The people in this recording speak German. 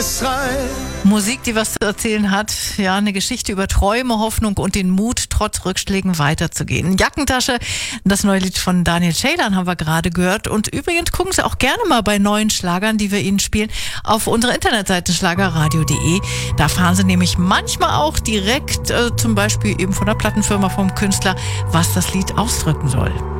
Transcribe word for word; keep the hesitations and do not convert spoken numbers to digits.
Musik, die was zu erzählen hat. Ja, eine Geschichte über Träume, Hoffnung und den Mut, trotz Rückschlägen weiterzugehen. Jackentasche, das neue Lied von Daniel Ceylan haben wir gerade gehört. Und übrigens gucken Sie auch gerne mal bei neuen Schlagern, die wir Ihnen spielen, auf unsere Internetseite schlagerradio punkt de. Da fahren Sie nämlich manchmal auch direkt, äh, zum Beispiel eben von der Plattenfirma, vom Künstler, was das Lied ausdrücken soll.